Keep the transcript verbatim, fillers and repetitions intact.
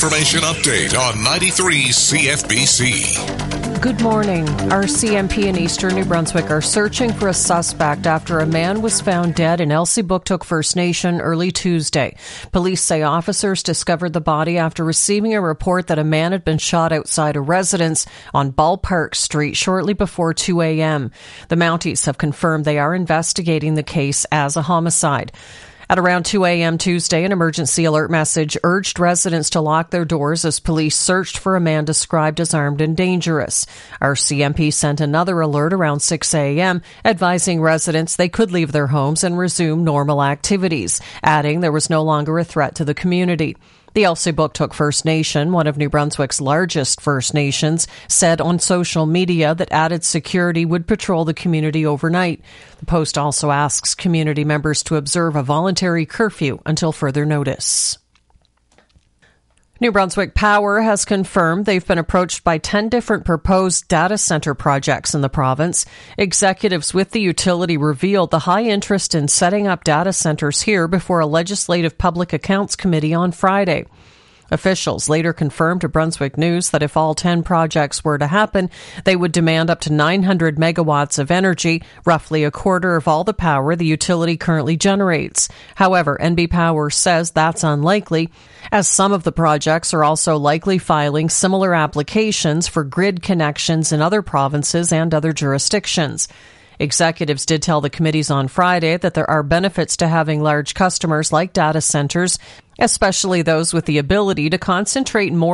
information update on ninety-three C F B C. Good morning. Our C M P in Eastern New Brunswick are searching for a suspect after a man was found dead in Elsipogtog First Nation early Tuesday. Police say officers discovered the body after receiving a report that a man had been shot outside a residence on Ballpark Street shortly before two a.m. The Mounties have confirmed they are investigating the case as a homicide. At around two a.m. Tuesday, an emergency alert message urged residents to lock their doors as police searched for a man described as armed and dangerous. Our C M P sent another alert around six a.m. advising residents they could leave their homes and resume normal activities, adding there was no longer a threat to the community. The Elsipogtog First Nation, one of New Brunswick's largest First Nations, said on social media that added security would patrol the community overnight. The Post also asks community members to observe a voluntary curfew until further notice. New Brunswick Power has confirmed they've been approached by ten different proposed data center projects in the province. Executives with the utility revealed the high interest in setting up data centers here before a Legislative Public Accounts Committee on Friday. Officials later confirmed to Brunswick News that if all ten projects were to happen, they would demand up to nine hundred megawatts of energy, roughly a quarter of all the power the utility currently generates. However, N B Power says that's unlikely, as some of the projects are also likely filing similar applications for grid connections in other provinces and other jurisdictions. Executives did tell the committees on Friday that there are benefits to having large customers like data centers, especially those with the ability to concentrate more